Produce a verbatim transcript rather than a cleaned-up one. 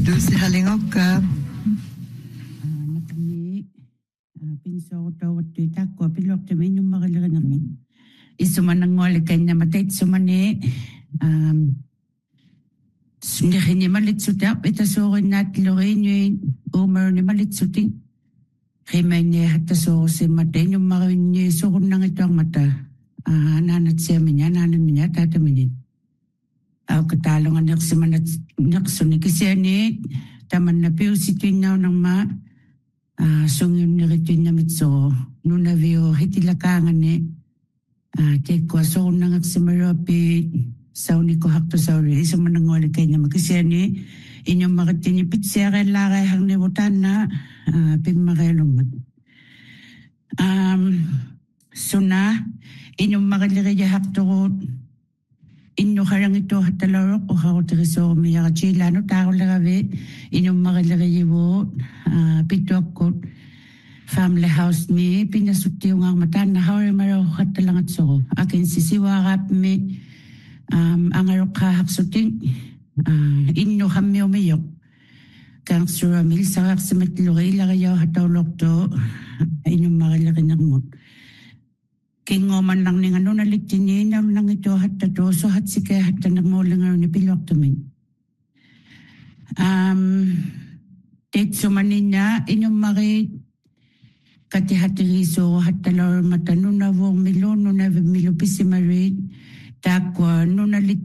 Tusi halingokka. Nakami pinso to tu takko pilok te minum magalaga namin. Isumanangol kanya matay sumani um Sumni malit sutap ita sorin nat lorin yun umar ni malit suting. Kaya niya hata so si matay yung marin niya sorin nang ito ang mata. Ah, nanat siya minya, nanan minya, tata minya. Ako katalong anak si manat naksuni kasi ni taman na piyo si tuinaw ng ma ah sungin ni rito na mitso nuna vio hitilakangan ni ah tekwa so nang si marapi sa ni ko hakto sa ri isa man ngol kay na kasi ni inyong makatini pitsera laray hang ni butana ah pigmakelong um suna inyong makaliraya hakto inyo karang ito hatalaro ko hao triso miya chila no tao lagabe inyong makaliraya wo pito ko family house ni pinasuti yung ang mata na hao maro hatalangat so akin sisiwarap mi um ang arok haksuting inyo hamyo miyok kang suramil sa aksamet lugay lagayaw hatawlok to inyong makaliraya mo kingoman lang ning ano nalitin na nang ito hatta to so hat sike hatta nagmulang ni pilok to min um tet sumanin niya inyong maki kati hati so hatta lor matano na vong milono na milupisi marit takwa no nalit